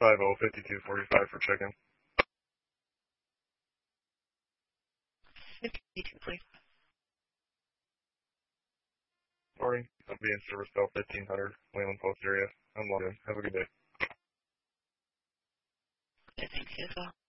50-5245 for chicken. 52, please. Sorry, I'll be in service bell 1500, Wayland Post area. I'm logged in. Have a good day. Okay, thank you as well.